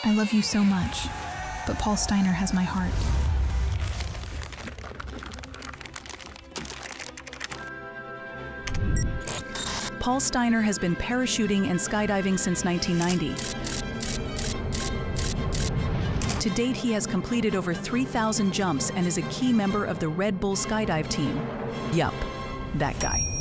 I love you so much, but Paul Steiner has my heart. Paul Steiner has been parachuting and skydiving since 1990. To date, he has completed over 3,000 jumps and is a key member of the Red Bull Skydive team. Yup, that guy.